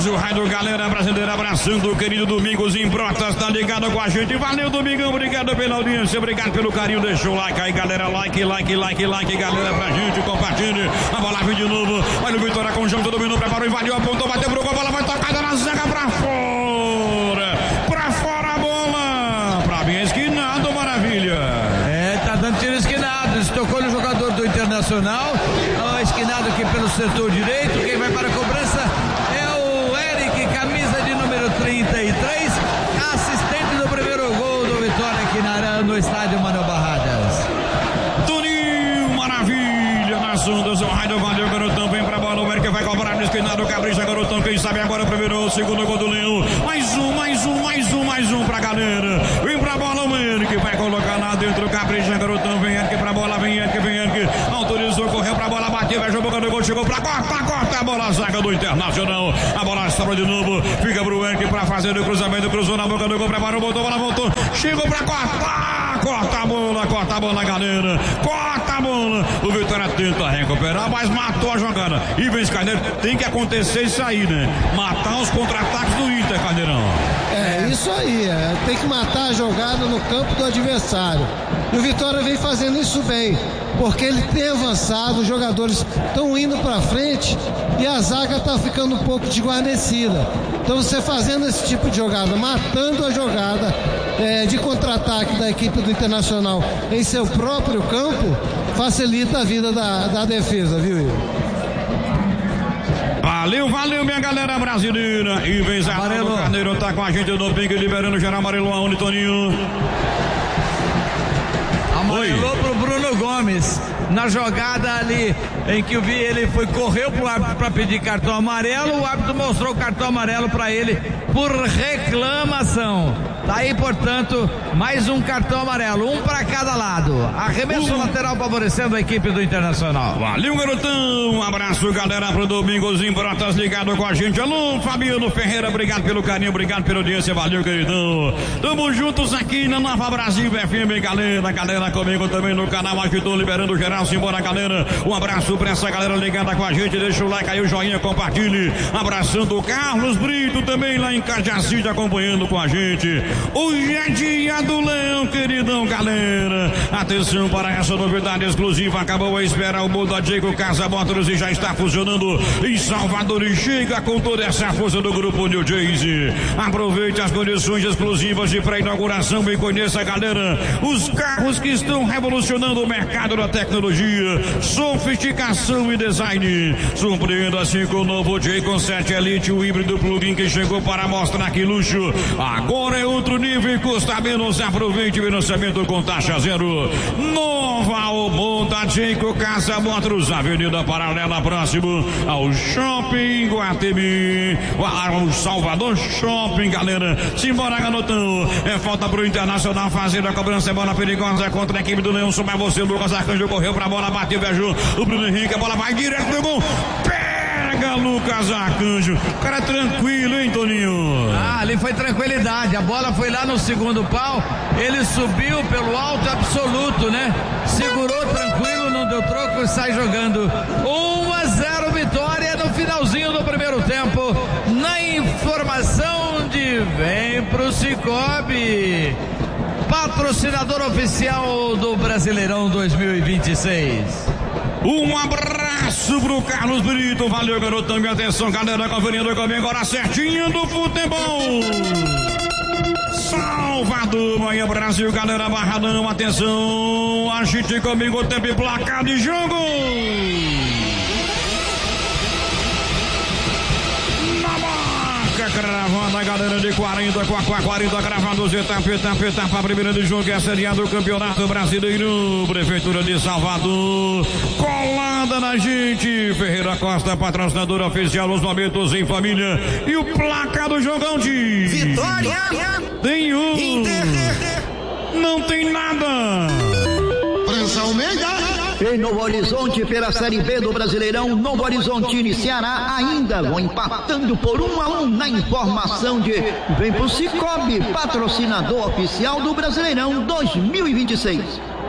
o raio, galera brasileira, abraçando o querido Domingos em Brotas, tá ligado com a gente. Valeu, Domingão, obrigado pela audiência, obrigado pelo carinho, deixa o like aí, galera, like, galera, pra gente, compartilhe. A bola vem de novo, olha o Vitória com o João, dominou, preparou, invadiu, apontou, bateu pro gol, a bola vai tocada na zaga pra fora a bola, pra bem esquinado, maravilha. Tá dando tiro esquinado, se tocou no jogador do Internacional, esquinado aqui pelo setor direito, quem vai para a cobrança é o Eric, camisa de número 33, assistente do primeiro gol do Vitória aqui no estádio Manuel Barradas. Toninho, maravilha, nas ondas, o rádio, valeu, garotão, vem pra bola, o Eric vai cobrar no esquinado, capricha, garotão, quem sabe agora o primeiro, o segundo gol do Leão, mais um pra galera, vem pra bola o Eric, vai colocar lá dentro, capricha, garotão, vem Eric pra bola, vem Eric, autorizou, correu pra bola, bateu, vai jogando o gol, chegou pra corta a bola, zaga do Internacional, a bola sobra de novo, fica pro Eric pra fazer o cruzamento, cruzou na boca do gol, preparou, botou, bola voltou, chegou pra corta a bola, galera, corta a bola, o Vitória tenta recuperar, mas matou a jogada, e vem Carneiro, tem que acontecer isso aí, né, matar os contra-ataques do Inter, Carneirão. Isso aí, tem que matar a jogada no campo do adversário, e o Vitória vem fazendo isso bem, porque ele tem avançado, os jogadores estão indo para frente e a zaga está ficando um pouco desguarnecida. Então você fazendo esse tipo de jogada, matando a jogada de contra-ataque da equipe do Internacional em seu próprio campo, facilita a vida da defesa, viu, Igor? Valeu, minha galera brasileira. E vem Zé Amarelo, Carneiro tá com a gente no pique, liberando o geral amarelo aonde, Toninho? Amarelou pro Bruno Gomes na jogada ali em que ele correu pro árbitro para pedir cartão amarelo, o árbitro mostrou o cartão amarelo para ele por reclamação. Tá aí, portanto, mais um cartão amarelo, um para cada lado. Arremesso lateral favorecendo a equipe do Internacional. Valeu, garotão. Um abraço, galera, pro Domingos em Brotas, ligado com a gente. Alô, Fabiano Ferreira, obrigado pelo carinho, obrigado pela audiência, valeu, queridão. Tamo juntos aqui na Nova Brasil FM, galera comigo também no canal, agitou, liberando geral, simbora, galera. Um abraço pra essa galera ligada com a gente, deixa o like aí, o joinha, compartilhe. Abraçando o Carlos Brito também lá em Cajacide, acompanhando com a gente. Hoje é dia do Leão, queridão, galera. Atenção para essa novidade exclusiva. Acabou a espera, o Muda Diego Casa Motors e já está funcionando em Salvador e chega com toda essa força do grupo New Jersey. Aproveite as condições exclusivas de pré-inauguração e conheça, galera, os carros que estão revolucionando o mercado da tecnologia, sofisticação e design. Surpreenda-se com o novo Jaycon 7 Elite, o híbrido plug-in que chegou para mostrar que luxo. Agora é outro nível e custa menos. Aproveite o financiamento com taxa zero. Nova Honda Jayco Casa Motors, Avenida Paralela, próximo ao Shopping Guatemi, ao Salvador Shopping, galera. Simbora, garotão. Falta pro Internacional fazer a cobrança, bola perigosa contra a equipe do Leão. Soma você, Lucas Arcanjo correu pra bola, bateu, viajou. O Bruno Henrique, a bola vai direto pro gol. Pega Lucas Arcanjo. Cara tranquilo, hein, Toninho? Ali foi tranquilidade. A bola foi lá no segundo pau. Ele subiu pelo alto absoluto, né? Segurou tranquilo, não deu troco e sai jogando. 1-0 vitória no finalzinho do primeiro tempo. Na informação de vem pro Cicobi, patrocinador oficial do Brasileirão 2026. Um abraço pro Carlos Brito, valeu, garotão, minha atenção, galera, conferindo comigo agora certinho do futebol. Salvador, Bahia, Brasil, galera, Barradão, atenção, agite comigo, tempo e placar de jogo. Cravando a galera de 40 com a 40, gravando os etapa, a primeira de jogo é a Série A do Campeonato Brasileiro. Prefeitura de Salvador, colada na gente. Ferreira Costa, patrocinador oficial, os momentos em família. E o placar do jogão de Vitória. Tem um. Inter. Não tem nada. França Almeida. Em Novo Horizonte, pela Série B do Brasileirão, Novo Horizontino e Ceará ainda vão empatando por 1-1 na informação de vem pro Cicobi, patrocinador oficial do Brasileirão 2026.